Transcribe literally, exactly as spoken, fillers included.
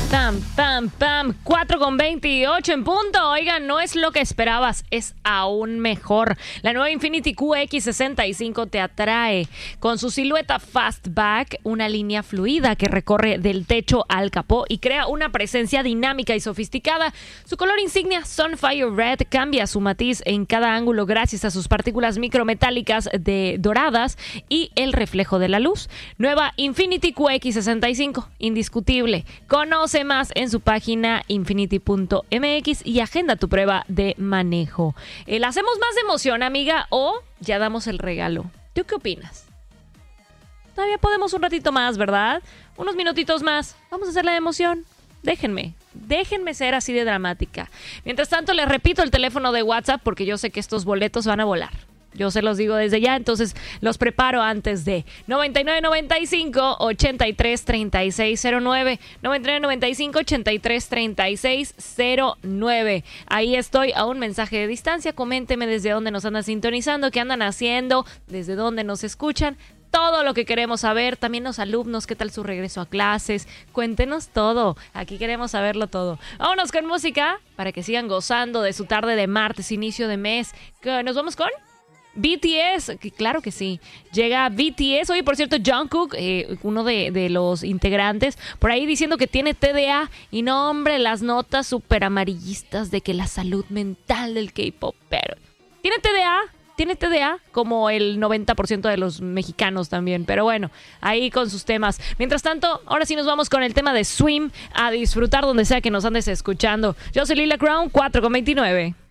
Pam, pam, pam, cuatro con veintiocho en punto. Oigan, no es lo que esperabas, es aún mejor. La nueva Infiniti Q X sesenta y cinco te atrae con su silueta fastback, una línea fluida que recorre del techo al capó y crea una presencia dinámica y sofisticada. Su color insignia Sunfire Red cambia su matiz en cada ángulo gracias a sus partículas micrometálicas de doradas y el reflejo de la luz. Nueva Infiniti Q X sesenta y cinco, indiscutible. Conoce más en su página infiniti punto m x y agenda tu prueba de manejo. Eh, ¿La hacemos más de emoción, amiga, o ya damos el regalo? ¿Tú qué opinas? Todavía podemos un ratito más, ¿verdad? Unos minutitos más. Vamos a hacer la de emoción. Déjenme, déjenme ser así de dramática. Mientras tanto, les repito el teléfono de WhatsApp porque yo sé que estos boletos van a volar. Yo se los digo desde ya, entonces los preparo antes de noventa y nueve noventa y cinco, ochenta y tres, treinta y seis cero nueve, noventa y nueve noventa y cinco, ochenta y tres, treinta y seis cero nueve. Ahí estoy a un mensaje de distancia. Coménteme desde dónde nos andan sintonizando, qué andan haciendo, desde dónde nos escuchan. Todo lo que queremos saber, también los alumnos, qué tal su regreso a clases, cuéntenos todo, aquí queremos saberlo todo. Vámonos con música para que sigan gozando de su tarde de martes, inicio de mes. ¿Nos vamos con? B T S, que claro que sí. Llega B T S. Oye, por cierto, Jungkook, eh, uno de, de los integrantes, por ahí diciendo que tiene T D A. Y no, hombre, las notas súper amarillistas de que la salud mental del K-pop. Pero tiene T D A, tiene T D A, como el noventa por ciento de los mexicanos también. Pero bueno, ahí con sus temas. Mientras tanto, ahora sí nos vamos con el tema de Swim, a disfrutar donde sea que nos andes escuchando. Yo soy Lila Crown, cuatro con veintinueve.